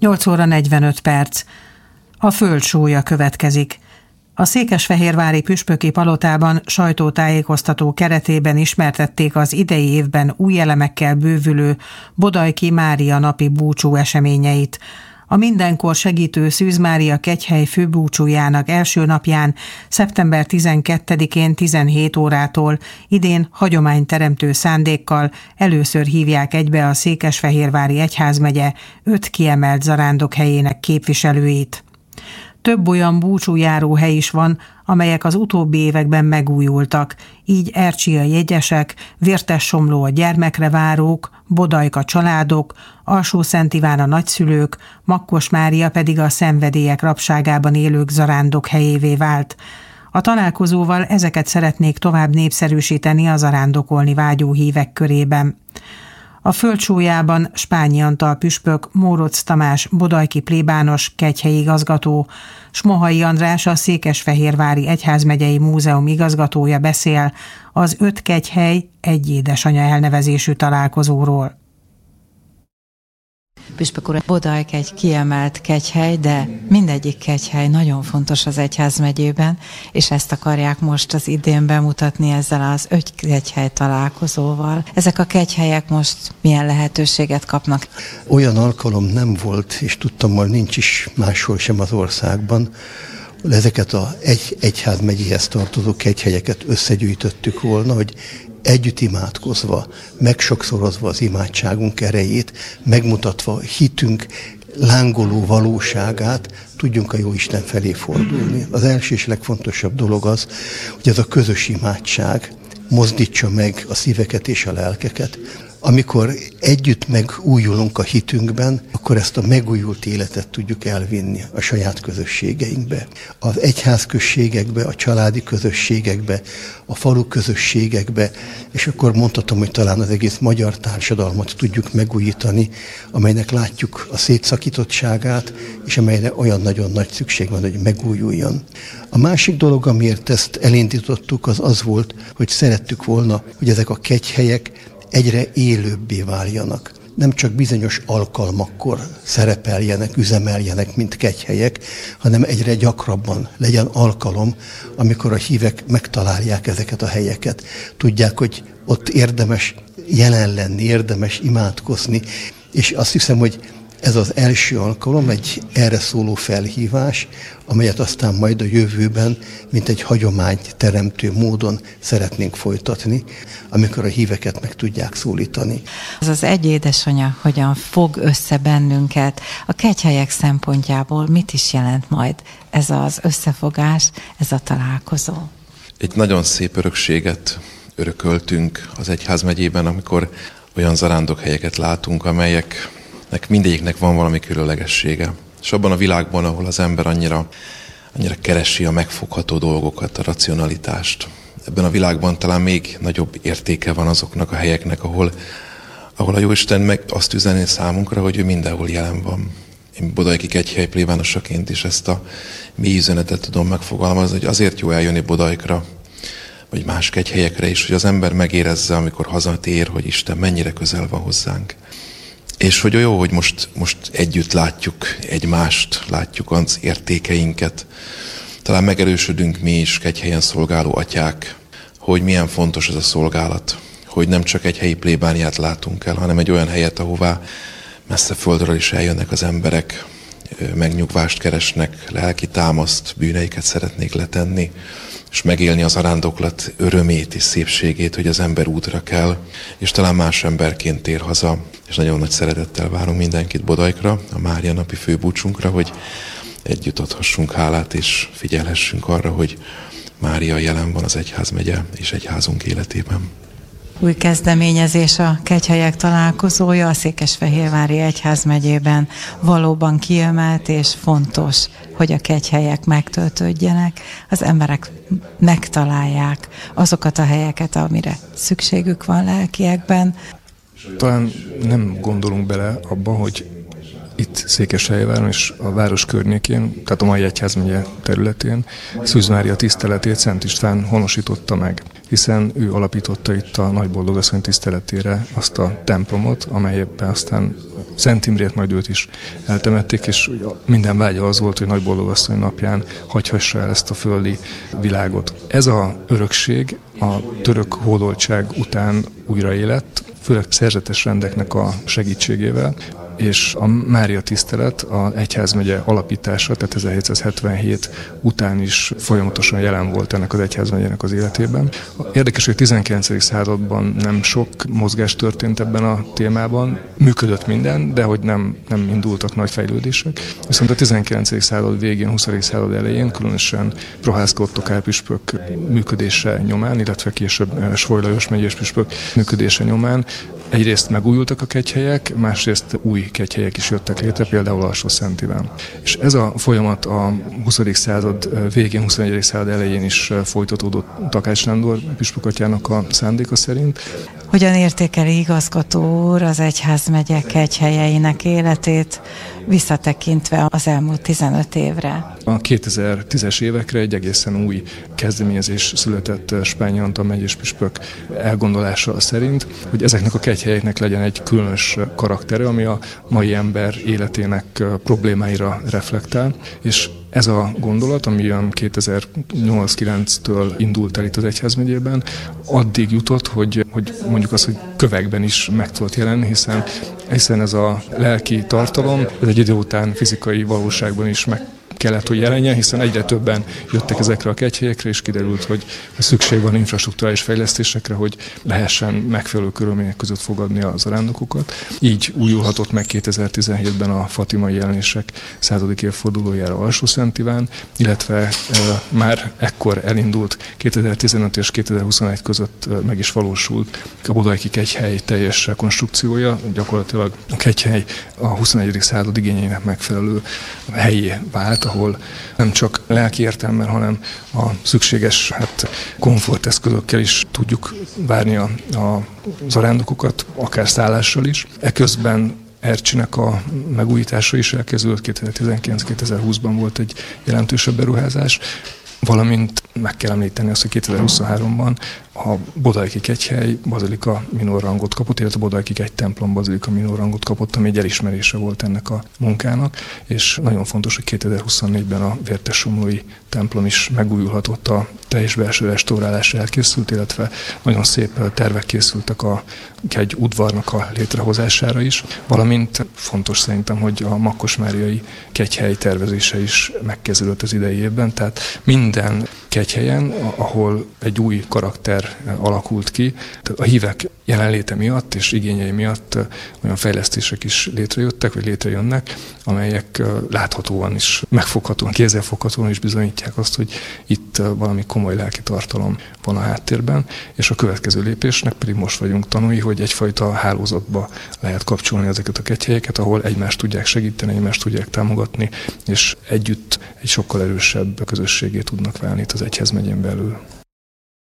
8 óra 45 perc. A földsúlya következik. A székesfehérvári püspöki palotában sajtótájékoztató keretében ismertették az idei évben új elemekkel bővülő Bodajki Mária napi búcsú eseményeit. A mindenkor segítő Szűz Mária Kegyhely főbúcsújának első napján, szeptember 12-én 17 órától idén hagyományteremtő szándékkal először hívják egybe a Székesfehérvári Egyházmegye 5 kiemelt zarándokhelyének képviselőit. Több olyan búcsújáró hely is van, amelyek az utóbbi években megújultak, így Ercsi a jegyesek, Vértessomló a gyermekre várók, Bodajka családok, Alsó-Szent Iván a nagyszülők, Makkos Mária pedig a szenvedélyek rabságában élők zarándokhelyévé vált. A találkozóval ezeket szeretnék tovább népszerűsíteni a zarándokolni vágyó hívek körében. A földsúlyában Spányi Antal püspök, Mórocz Tamás bodajki plébános kegyhelyi igazgató, Smohai András a Székesfehérvári Egyházmegyei Múzeum igazgatója beszél az 5 kegyhely egy édesanya elnevezésű találkozóról. Püspök úr, Bodajk egy kiemelt kegyhely, de mindegyik kegyhely nagyon fontos az Egyházmegyében, és ezt akarják most az idén bemutatni ezzel az 5 kegyhely találkozóval. Ezek a kegyhelyek most milyen lehetőséget kapnak? Olyan alkalom nem volt, és tudtam, hogy nincs is máshol sem az országban, ezeket az egyházmegyéhez tartozó kegyhelyeket összegyűjtöttük volna, hogy együtt imádkozva, megsokszorozva az imádságunk erejét, megmutatva hitünk lángoló valóságát, tudjunk a Jóisten felé fordulni. Az első és legfontosabb dolog az, hogy ez a közös imádság mozdítsa meg a szíveket és a lelkeket. Amikor együtt megújulunk a hitünkben, akkor ezt a megújult életet tudjuk elvinni a saját közösségeinkbe. Az egyházközségekbe, a családi közösségekbe, a falu közösségekbe, és akkor mondhatom, hogy talán az egész magyar társadalmat tudjuk megújítani, amelynek látjuk a szétszakítottságát, és amelyre olyan nagyon nagy szükség van, hogy megújuljon. A másik dolog, amiért ezt elindítottuk, az az volt, hogy szerettük volna, hogy ezek a kegyhelyek egyre élőbbé váljanak. Nem csak bizonyos alkalmakkor szerepeljenek, üzemeljenek, mint kegyhelyek, hanem egyre gyakrabban legyen alkalom, amikor a hívek megtalálják ezeket a helyeket. Tudják, hogy ott érdemes jelen lenni, érdemes imádkozni, és azt hiszem, hogy ez az első alkalom, egy erre szóló felhívás, amelyet aztán majd a jövőben, mint egy hagyományt teremtő módon szeretnénk folytatni, amikor a híveket meg tudják szólítani. Az egy édesanya hogyan fog össze bennünket? A kegyhelyek szempontjából mit is jelent majd ez az összefogás, ez a találkozó? Egy nagyon szép örökséget örököltünk az Egyházmegyében, amikor olyan zarándokhelyeket látunk, amelyeknek mindegyiknek van valami különlegessége. És abban a világban, ahol az ember annyira keresi a megfogható dolgokat, a racionalitást, ebben a világban talán még nagyobb értéke van azoknak a helyeknek, ahol a Jóisten meg azt üzeni számunkra, hogy ő mindenhol jelen van. Én bodajki kegyhely plébánosaként is ezt a mély üzenetet tudom megfogalmazni, hogy azért jó eljönni Bodajkra, vagy más kegyhelyekre is, hogy az ember megérezze, amikor hazatér, hogy Isten mennyire közel van hozzánk. És hogy jó, hogy most együtt látjuk egymást, látjuk az értékeinket. Talán megerősödünk mi is, kegyhelyen szolgáló atyák, hogy milyen fontos ez a szolgálat, hogy nem csak egy helyi plébániát látunk el, hanem egy olyan helyet, ahová messze földről is eljönnek az emberek, megnyugvást keresnek, lelki támaszt, bűneiket szeretnék letenni, és megélni az arándoklat örömét és szépségét, hogy az ember útra kell, és talán más emberként tér haza. És nagyon nagy szeretettel várunk mindenkit Bodajkra, a Mária napi főbúcsunkra, hogy együtt adhassunk hálát, és figyelhessünk arra, hogy Mária jelen van az Egyházmegye és egyházunk életében. Új kezdeményezés a kegyhelyek találkozója a Székesfehérvári Egyházmegyében. Valóban kiemelt és fontos, hogy a kegyhelyek megtöltődjenek, az emberek megtalálják azokat a helyeket, amire szükségük van lelkiekben. Talán nem gondolunk bele abba, hogy itt Székesfehérváron és a város környékén, tehát a mai Egyházmegye területén Szűz Mária tiszteletét Szent István honosította meg. hiszen ő alapította itt a Nagyboldogasszony tiszteletére azt a templomot, amelyben aztán Szent Imrét, majd őt is eltemették, és minden vágya az volt, hogy Nagyboldogasszony napján hagyhassa el ezt a földi világot. Ez a örökség a török hódoltság után újraélett, főleg szerzetes rendeknek a segítségével, és a Mária tisztelet az egyházmegye alapítása, tehát 1777 után is folyamatosan jelen volt ennek az egyházmegyének az életében. Érdekes, hogy 19. században nem sok mozgás történt ebben a témában, működött minden, de hogy nem indultak nagy fejlődések. Viszont a 19. század végén, 20. század elején, különösen Prohászka Ottokár püspök működése nyomán, illetve később Svoly Lajos megyés püspök működése nyomán egyrészt megújultak a kegyhelyek, másrészt új kegyhelyek is jöttek létre, például Alsó-Szent Iván. És ez a folyamat a 20. század végén, 21. század elején is folytatódott Takács Sándor püspökatyának a szándéka szerint. Hogyan értékeli igazgató úr az egyházmegye kegyhelyeinek életét, visszatekintve az elmúlt 15 évre? A 2010-es évekre egy egészen új kezdeményezés született Spányi Antal megyés püspök elgondolása szerint, hogy ezeknek a kegyhelyeknek legyen egy különös karaktere, ami a mai ember életének problémáira reflektál, és ez a gondolat, ami olyan 2008-9-től indult el itt az egyházmegyében, addig jutott, hogy mondjuk azt, hogy kövekben is meg tudott jelenni, hiszen ez a lelki tartalom, ez egy idő után fizikai valóságban is meg kellett, hogy jelenjen, hiszen egyre többen jöttek ezekre a kegyhelyekre, és kiderült, hogy szükség van infrastrukturális fejlesztésekre, hogy lehessen megfelelő körülmények között fogadni a zarándokokat. Így újulhatott meg 2017-ben a fatimai jelenések 100. évfordulójára Alsó-Szent Iván, illetve már ekkor elindult 2015 és 2021 között meg is valósult a Bodajki kegyhely teljes rekonstrukciója. Gyakorlatilag a kegyhely a 21. század igényeinek megfelelő helyé vált, ahol nem csak lelki értelemben, hanem a szükséges komforteszközökkel is tudjuk várni a zarándokokat, akár szállással is. Eközben Ercsinek a megújítása is elkezdődött, 2019-2020-ban volt egy jelentősebb beruházás, valamint meg kell említeni azt, hogy 2023-ban a Bodajki kegyhely bazilika minor rangot kapott, illetve a Bodajki kegy templom bazilika minor rangot kapott, ami egy elismerése volt ennek a munkának, és nagyon fontos, hogy 2024-ben a Vértessomlói templom is megújulhatott, a teljes belső restaurálás elkészült, illetve nagyon szép tervek készültek a kegy udvarnak a létrehozására is, valamint fontos szerintem, hogy a Makkosmáriai kegyhely tervezése is megkezdődött az idei évben, tehát minden kegyhelyen, ahol egy új karakter alakult ki, a hívek jelenléte miatt és igényei miatt olyan fejlesztések is létrejöttek, vagy létrejönnek, amelyek láthatóan is, megfoghatóan, kézzelfoghatóan is bizonyítják azt, hogy itt valami komoly lelki tartalom van a háttérben, és a következő lépésnek pedig most vagyunk tanúi, hogy egyfajta hálózatba lehet kapcsolni ezeket a kegyhelyeket, ahol egymást tudják segíteni, egymást tudják támogatni, és együtt egy sokkal erősebb közösségé tudnak válni itt az egyházmegyén belül.